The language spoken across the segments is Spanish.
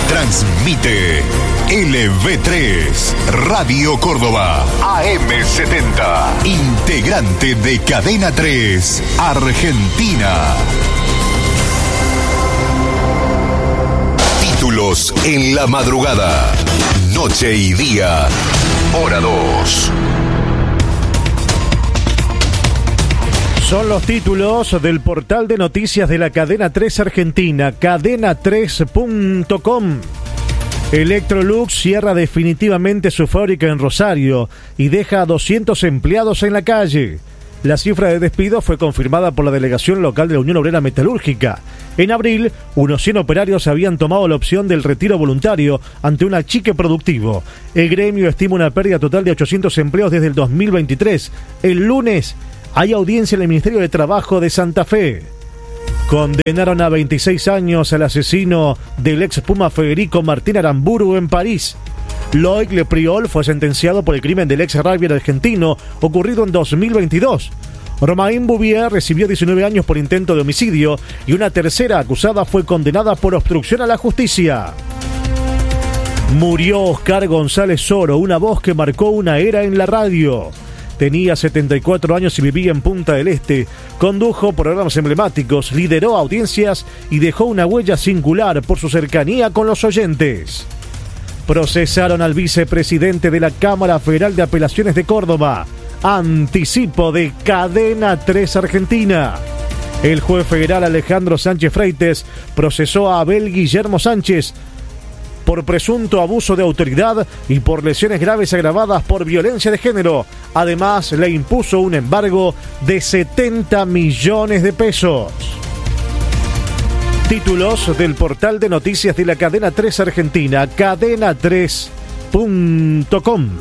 Transmite LV3, Radio Córdoba, AM70, integrante de Cadena 3, Argentina. Títulos en la madrugada, noche y día, hora 2. Son los títulos del portal de noticias de la Cadena 3 Argentina, cadena3.com. Electrolux cierra definitivamente su fábrica en Rosario y deja a 200 empleados en la calle. La cifra de despido fue confirmada por la delegación local de la Unión Obrera Metalúrgica. En abril, unos 100 operarios habían tomado la opción del retiro voluntario ante un achique productivo. El gremio estima una pérdida total de 800 empleos desde el 2023. El lunes hay audiencia en el Ministerio de Trabajo de Santa Fe. Condenaron a 26 años al asesino del ex Puma Federico Martín Aramburu en París. Loic Le Priol fue sentenciado por el crimen del ex rugby argentino ocurrido en 2022. Romain Bouvier recibió 19 años por intento de homicidio y una tercera acusada fue condenada por obstrucción a la justicia. Murió Oscar González Soro, una voz que marcó una era en la radio. Tenía 74 años y vivía en Punta del Este. Condujo programas emblemáticos, lideró audiencias y dejó una huella singular por su cercanía con los oyentes. Procesaron al vicepresidente de la Cámara Federal de Apelaciones de Córdoba. Anticipo de Cadena 3 Argentina. El juez federal Alejandro Sánchez Freites procesó a Abel Guillermo Sánchez por presunto abuso de autoridad y por lesiones graves agravadas por violencia de género. Además, le impuso un embargo de 70 millones de pesos. Títulos del portal de noticias de la Cadena 3 Argentina, cadena3.com.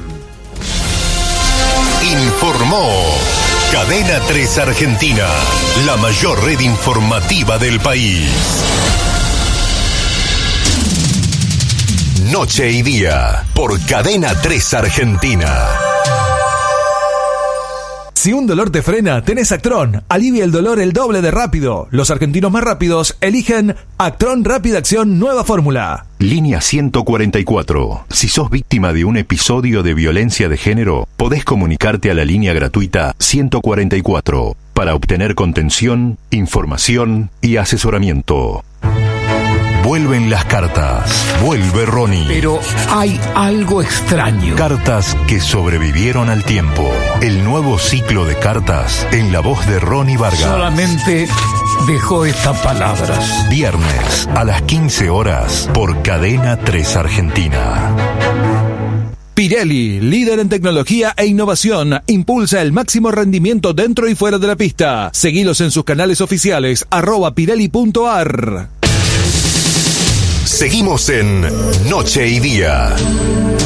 Informó Cadena 3 Argentina, la mayor red informativa del país. Noche y día, por Cadena 3 Argentina. Si un dolor te frena, tenés Actron. Alivia el dolor el doble de rápido. Los argentinos más rápidos eligen Actron Rápida Acción Nueva Fórmula. Línea 144. Si sos víctima de un episodio de violencia de género, podés comunicarte a la línea gratuita 144 para obtener contención, información y asesoramiento. Vuelven las cartas. Vuelve Ronnie. Pero hay algo extraño. Cartas que sobrevivieron al tiempo. El nuevo ciclo de cartas en la voz de Ronnie Vargas. Solamente dejó estas palabras. Viernes a las 15 horas por Cadena 3 Argentina. Pirelli, líder en tecnología e innovación, impulsa el máximo rendimiento dentro y fuera de la pista. Seguilos en sus canales oficiales @pirelli.ar. Seguimos en Noche y Día.